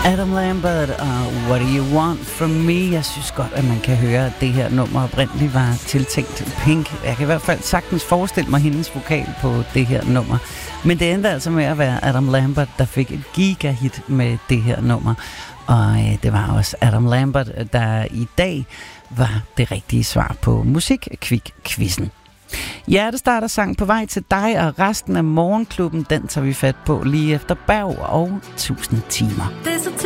Adam Lambert og What Do You Want From Me. Jeg synes godt, at man kan høre, at det her nummer oprindeligt var tiltænkt Pink. Jeg kan i hvert fald sagtens forestille mig hendes vokal på det her nummer. Men det endte altså med at være Adam Lambert, der fik et gigahit med det her nummer. Og det var også Adam Lambert, der i dag var det rigtige svar på Musikkvik-quizzen. Hjertestarter sang på vej til dig, og resten af Morgenklubben, den tager vi fat på lige efter Berg og 1000 timer.